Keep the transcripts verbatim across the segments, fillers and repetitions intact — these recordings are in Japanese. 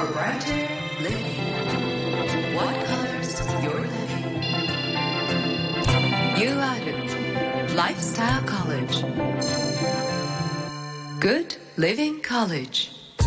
for brighter living. What colors your living? ユーアール Lifestyle College. Good Living College.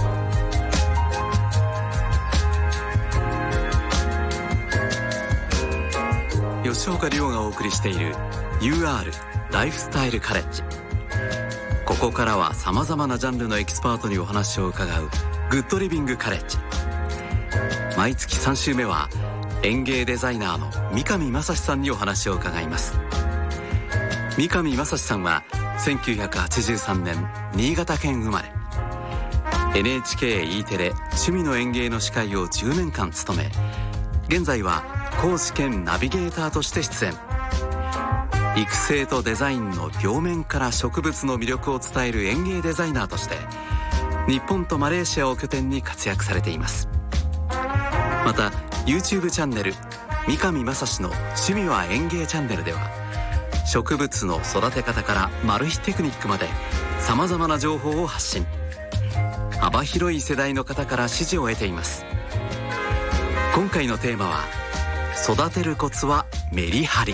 吉岡亮がお送りしている ユーアール ライフスタイルカレッジ。ここからはさまざまなジャンルのエキスパートにお話を伺うグッドリビングカレッジ。毎月さん週目は園芸デザイナーの三上正史さんにお話を伺います。三上正史さんはせんきゅうひゃくはちじゅうさんねん新潟県生まれ。 エヌエイチケー E テレ趣味の園芸の司会をじゅうねんかん務め、現在は講師兼ナビゲーターとして出演。育成とデザインの両面から植物の魅力を伝える園芸デザイナーとして日本とマレーシアを拠点に活躍されています。また YouTube チャンネル三上正史の趣味は園芸チャンネルでは植物の育て方からマル秘テクニックまでさまざまな情報を発信。幅広い世代の方から支持を得ています。今回のテーマは育てるコツはメリハリ。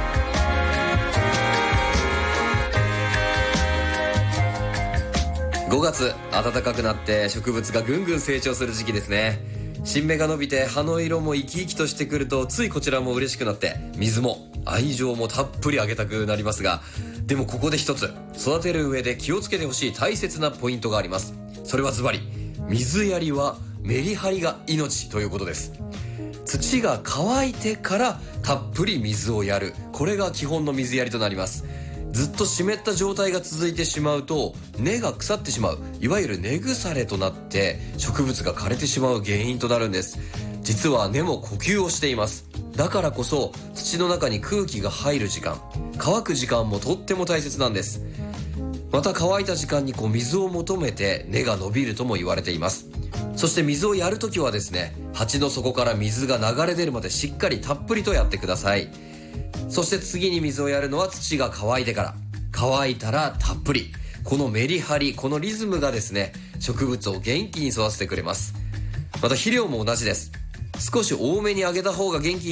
ごがつ、暖かくなって植物がぐんぐん成長する時期ですね。新芽が伸びて葉の色も生き生きとしてくると、ついこちらも嬉しくなって水も愛情もたっぷりあげたくなりますが、でもここで一つ育てる上で気をつけてほしい大切なポイントがあります。それはズバリ、水やりはメリハリが命ということです。土が乾いてからたっぷり水をやる、これが基本の水やりとなります。ずっと湿った状態が続いてしまうと根が腐ってしまう、いわゆる根腐れとなって植物が枯れてしまう原因となるんです。実は根も呼吸をしています。だからこそ土の中に空気が入る時間、乾く時間もとっても大切なんです。また乾いた時間にこう水を求めて根が伸びるとも言われています。そして水をやるときはですね、鉢の底から水が流れ出るまでしっかりたっぷりとやってください。そして次に水をやるのは土が乾いてから。乾いたらたっぷり。このメリハリ、このリズムがですね、植物を元気に育ててくれます。また肥料も同じです。少し多めにあげた方が元気